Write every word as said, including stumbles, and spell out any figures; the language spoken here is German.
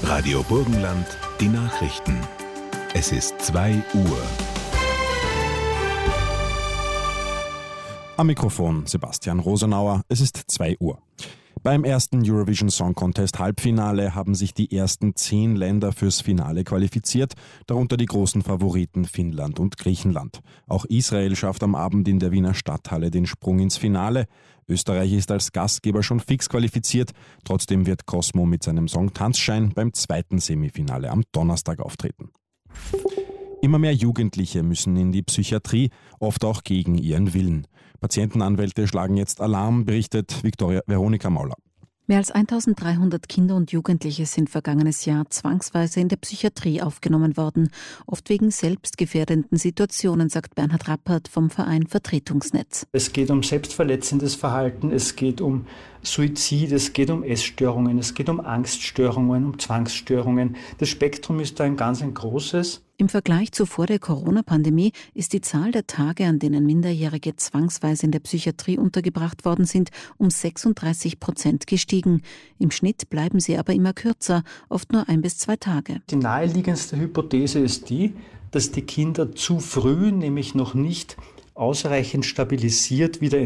Radio Burgenland, die Nachrichten. Es ist zwei Uhr. Am Mikrofon Sebastian Rosenauer, es ist zwei Uhr. Beim ersten Eurovision Song Contest Halbfinale haben sich die ersten zehn Länder fürs Finale qualifiziert, darunter die großen Favoriten Finnland und Griechenland. Auch Israel schafft am Abend in der Wiener Stadthalle den Sprung ins Finale. Österreich ist als Gastgeber schon fix qualifiziert, trotzdem wird Cosmo mit seinem Song Tanzschein beim zweiten Semifinale am Donnerstag auftreten. Immer mehr Jugendliche müssen in die Psychiatrie, oft auch gegen ihren Willen. Patientenanwälte schlagen jetzt Alarm, berichtet Viktoria Veronika Mauler. Mehr als eintausenddreihundert Kinder und Jugendliche sind vergangenes Jahr zwangsweise in der Psychiatrie aufgenommen worden, oft wegen selbstgefährdenden Situationen, sagt Bernhard Rappert vom Verein Vertretungsnetz. Es geht um selbstverletzendes Verhalten, es geht um Suizid, es geht um Essstörungen, es geht um Angststörungen, um Zwangsstörungen. Das Spektrum ist da ein ganz ein großes. Im Vergleich zu vor der Corona-Pandemie ist die Zahl der Tage, an denen Minderjährige zwangsweise in der Psychiatrie untergebracht worden sind, um sechsunddreißig Prozent gestiegen. Im Schnitt bleiben sie aber immer kürzer, oft nur ein bis zwei Tage. Die naheliegendste Hypothese ist die, dass die Kinder zu früh, nämlich noch nicht ausreichend stabilisiert, wieder